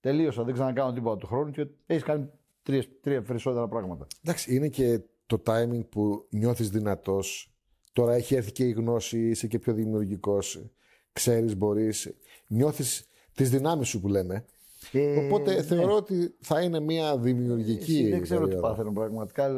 τελείωσα, δεν ξανακάνω τίποτα του χρόνου και έχει κάνει τρία περισσότερα πράγματα. Εντάξει, είναι και το timing που νιώθεις δυνατός. Τώρα έχει έρθει και η γνώση, είσαι και πιο δημιουργικός. Ξέρεις, μπορείς. Νιώθεις τις δυνάμεις σου που λέμε. Οπότε θεωρώ ότι θα είναι μια δημιουργική. Δεν ξέρω τι περίοδο. πάθαινε πραγματικά.